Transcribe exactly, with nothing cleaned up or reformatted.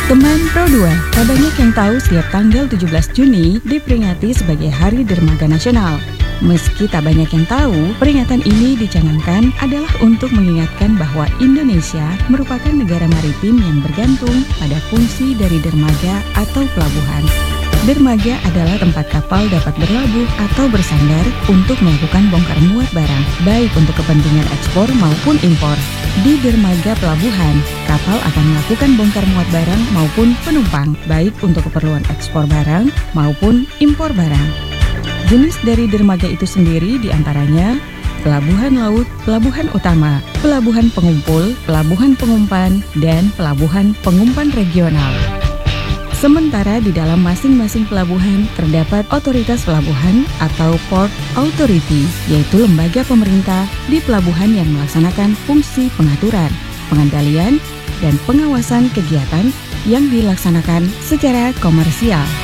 Teman Pro dua, tak banyak yang tahu setiap tanggal tujuh belas Juni diperingati sebagai Hari Dermaga Nasional. Meski tak banyak yang tahu, peringatan ini dicanangkan adalah untuk mengingatkan bahwa Indonesia merupakan negara maritim yang bergantung pada fungsi dari dermaga atau pelabuhan. Dermaga adalah tempat kapal dapat berlabuh atau bersandar untuk melakukan bongkar muat barang, baik untuk kepentingan ekspor maupun impor. Di dermaga pelabuhan, kapal akan melakukan bongkar muat barang maupun penumpang, baik untuk keperluan ekspor barang maupun impor barang. Jenis dari dermaga itu sendiri diantaranya pelabuhan laut, pelabuhan utama, pelabuhan pengumpul, pelabuhan pengumpan, dan pelabuhan pengumpan regional. Sementara di dalam masing-masing pelabuhan terdapat otoritas pelabuhan atau Port Authority, yaitu lembaga pemerintah di pelabuhan yang melaksanakan fungsi pengaturan, pengendalian, dan pengawasan kegiatan yang dilaksanakan secara komersial.